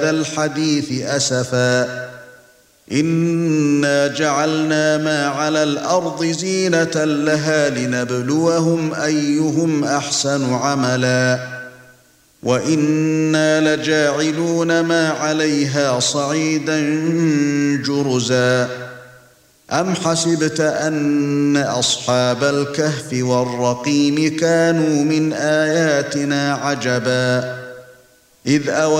الحديث أسفا إنا جعلنا ما على الأرض زينة لها لنبلوهم أيهم أحسن عملا وإنا لجاعلون ما عليها صعيدا جرزا أم حسبت أن أصحاب الكهف والرقيم كانوا من آياتنا عجبا إذ أوى